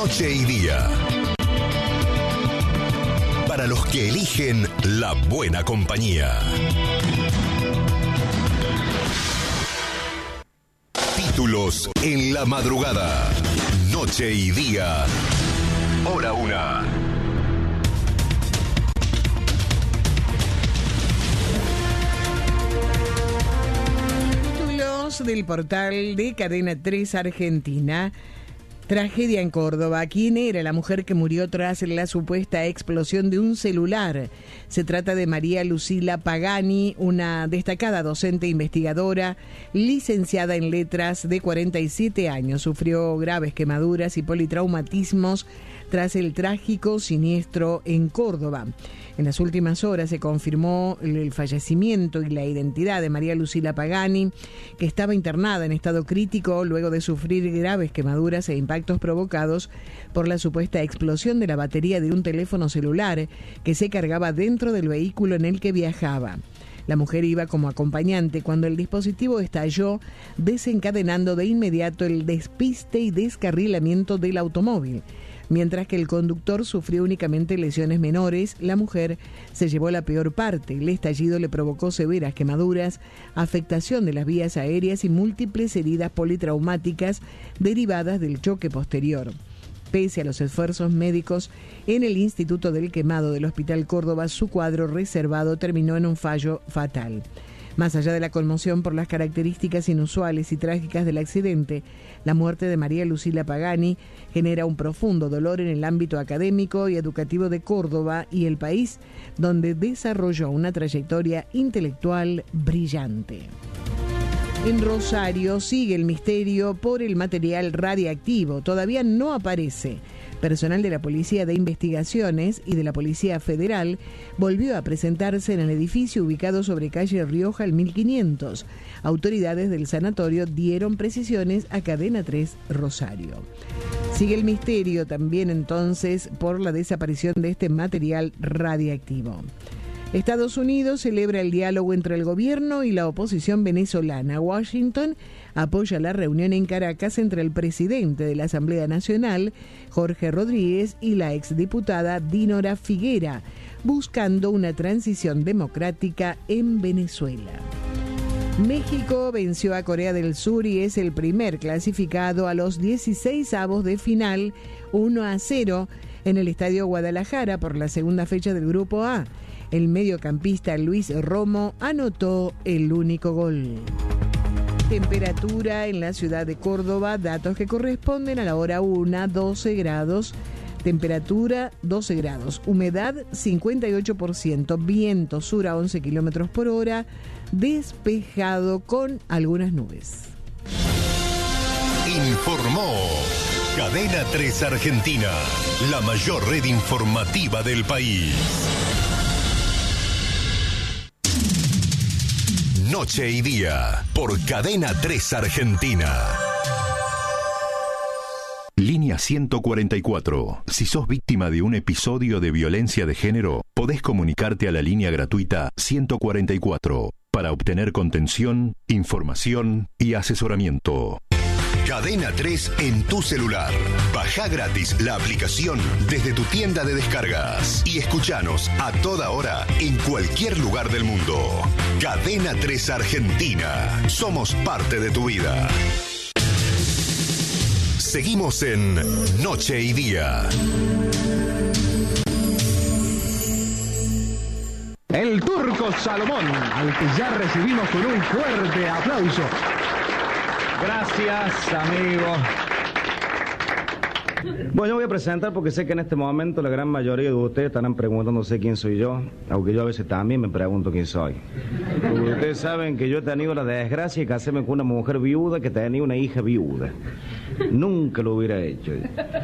Noche y Día. Para los que eligen la buena compañía. Títulos en la madrugada. Noche y Día. Hora 1. Del portal de Cadena 3 Argentina. Tragedia en Córdoba. ¿Quién era la mujer que murió tras la supuesta explosión de un celular? Se trata de María Lucila Pagani, una destacada docente investigadora, licenciada en letras de 47 años. Sufrió graves quemaduras y politraumatismos tras el trágico siniestro en Córdoba. En las últimas horas se confirmó el fallecimiento y la identidad de María Lucila Pagani, que estaba internada en estado crítico luego de sufrir graves quemaduras e impactos provocados por la supuesta explosión de la batería de un teléfono celular que se cargaba dentro del vehículo en el que viajaba. La mujer iba como acompañante cuando el dispositivo estalló, desencadenando de inmediato el despiste y descarrilamiento del automóvil. Mientras que el conductor sufrió únicamente lesiones menores, la mujer se llevó la peor parte. El estallido le provocó severas quemaduras, afectación de las vías aéreas y múltiples heridas politraumáticas derivadas del choque posterior. Pese a los esfuerzos médicos, en el Instituto del Quemado del Hospital Córdoba, su cuadro reservado terminó en un fallo fatal. Más allá de la conmoción por las características inusuales y trágicas del accidente, la muerte de María Lucila Pagani genera un profundo dolor en el ámbito académico y educativo de Córdoba y el país, donde desarrolló una trayectoria intelectual brillante. En Rosario sigue el misterio por el material radiactivo. Todavía no aparece. Personal de la Policía de Investigaciones y de la Policía Federal volvió a presentarse en el edificio ubicado sobre calle Rioja al 1500. Autoridades del sanatorio dieron precisiones a Cadena 3 Rosario. Sigue el misterio también entonces por la desaparición de este material radiactivo. Estados Unidos celebra el diálogo entre el gobierno y la oposición venezolana. Washington apoya la reunión en Caracas entre el presidente de la Asamblea Nacional, Jorge Rodríguez, y la exdiputada Dinora Figuera, buscando una transición democrática en Venezuela. México venció a Corea del Sur y es el primer clasificado a los 16avos de final, 1-0 en el Estadio Guadalajara por la segunda fecha del Grupo A. El mediocampista Luis Romo anotó el único gol. Temperatura en la ciudad de Córdoba, datos que corresponden a la hora 1, 12 grados. Temperatura 12 grados, humedad 58%, viento sur a 11 kilómetros por hora, despejado con algunas nubes. Informó Cadena 3 Argentina, la mayor red informativa del país. Noche y Día, por Cadena 3 Argentina. Línea 144. Si sos víctima de un episodio de violencia de género, podés comunicarte a la línea gratuita 144 para obtener contención, información y asesoramiento. Cadena 3 en tu celular. Bajá gratis la aplicación desde tu tienda de descargas y escuchanos a toda hora en cualquier lugar del mundo. Cadena 3 Argentina. Somos parte de tu vida. Seguimos en Noche y Día. El Turco Salomón, al que ya recibimos con un fuerte aplauso. Gracias, amigo. Bueno, yo voy a presentar porque sé que en este momento la gran mayoría de ustedes estarán preguntándose quién soy yo, aunque yo a veces también me pregunto quién soy. Porque ustedes saben que yo he tenido la desgracia de casarme con una mujer viuda que tenía una hija viuda. Nunca lo hubiera hecho.